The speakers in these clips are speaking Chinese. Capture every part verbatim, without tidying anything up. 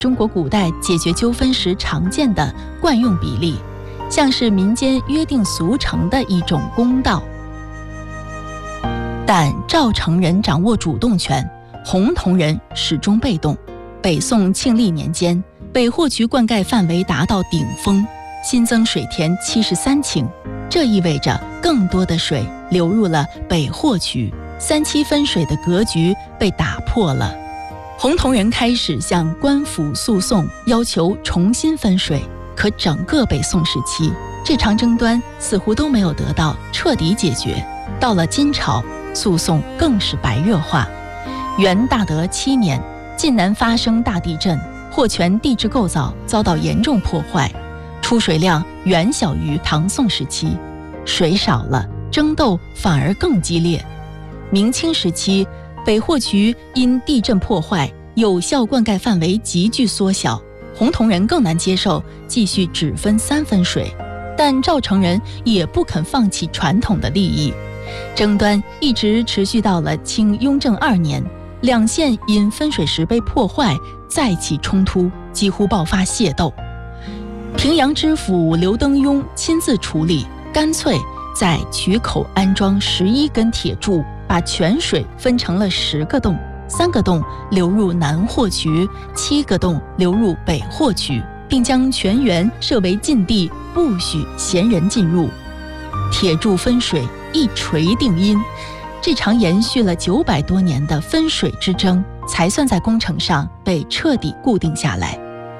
中国古代解决纠纷时常见的惯用比例，像是民间约定俗成的一种公道。但赵成人掌握主动权，洪同人始终被动。北宋庆历年间，北霍渠灌溉范围达到顶峰，新增水田七十三顷，这意味着更多的水流入了北霍渠，三七分水的格局被打破了。洪同人开始向官府诉讼，要求重新分水，可整个北宋时期，这场争端似乎都没有得到彻底解决。到了金朝，诉讼更是白热化。元大德七年，晋南发生大地震，霍泉地质构造遭到严重破坏，出水量远小于唐宋时期，水少了，争斗反而更激烈。明清时期，北霍渠因地震破坏，有效灌溉范围急剧缩小，洪同人更难接受继续只分三分水，但赵成人也不肯放弃传统的利益。争端一直持续到了清雍正二年，两县因分水时被破坏，再起冲突，几乎爆发械斗。平阳知府刘登庸亲自处理，干脆在渠口安装十一根铁柱，把泉水分成了十个洞，三个洞流入南霍渠，七个洞流入北霍渠，并将泉源设为禁地，不许闲人进入。铁柱分水一锤定音，这场延续了九百多年的分水之争，才算在工程上被彻底固定下来。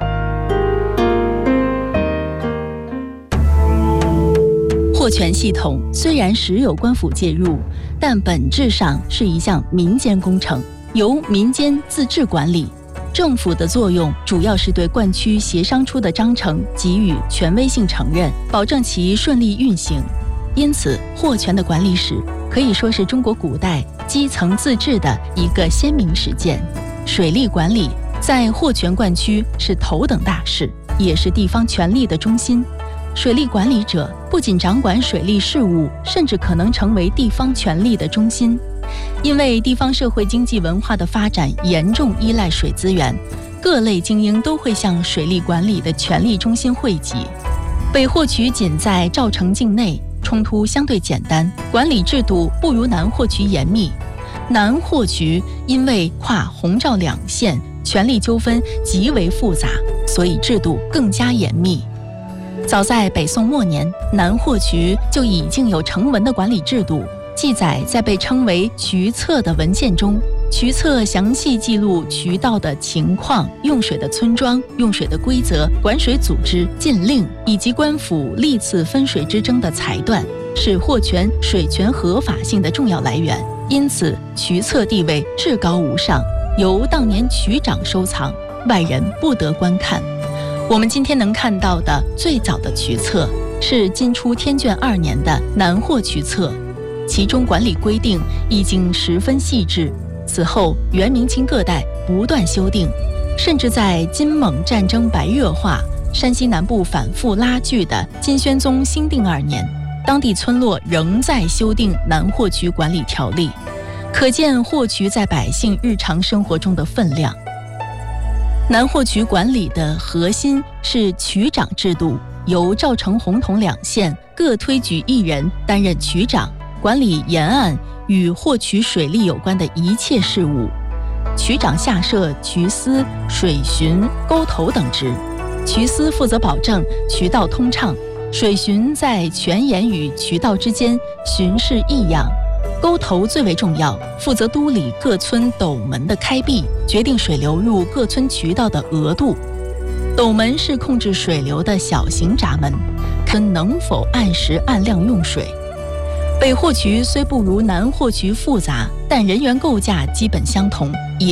霍泉系统虽然时有官府介入，但本质上是一项民间工程，由民间自治管理。政府的作用主要是对灌区协商出的章程给予权威性承认，保证其顺利运行。因此，霍泉的管理史可以说是中国古代基层自治的一个鲜明实践。水利管理在霍泉灌区是头等大事，也是地方权力的中心。水利管理者不仅掌管水利事务，甚至可能成为地方权力的中心。因为地方社会经济文化的发展严重依赖水资源，各类精英都会向水利管理的权力中心汇集。北霍渠仅在赵城境内，冲突相对简单，管理制度不如南霍渠严密。南霍渠因为跨洪赵两县，权力纠纷极为复杂，所以制度更加严密。早在北宋末年，南霍渠就已经有成文的管理制度，记载在被称为渠册的文献中。渠册详细记录渠道的情况、用水的村庄、用水的规则、管水组织、禁令以及官府历次分水之争的裁断，是霍泉水权合法性的重要来源。因此，渠册地位至高无上，由当年渠长收藏，外人不得观看。我们今天能看到的最早的渠册是金初天眷二年的南霍渠册，其中管理规定已经十分细致。此后，元明清各代不断修订，甚至在金蒙战争白热化、山西南部反复拉锯的金宣宗兴定二年，当地村落仍在修订南霍渠管理条例，可见霍渠在百姓日常生活中的分量。南霍渠管理的核心是渠长制度，由赵成、洪同两县各推举一人担任渠长，管理沿岸与霍渠水利有关的一切事务。渠长下设渠司、水巡、沟头等职。渠司负责保证渠道通畅，水巡在泉眼与渠道之间巡视异样。沟头最为重要，负责督理各村斗门的开闭，决定水流入各村渠道的额度。斗门是控制水流的小型闸门，看能否按时按量用水。北霍渠虽不如南霍渠复杂，但人员构架基本相同，也